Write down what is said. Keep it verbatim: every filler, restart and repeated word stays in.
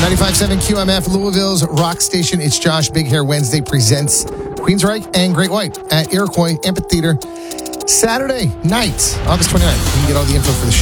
ninety-five point seven Q M F, Louisville's rock station. It's Josh Big Hair Wednesday presents Queensryche and Great White at Iroquois Amphitheater Saturday night, August twenty-ninth. You can get all the info for the show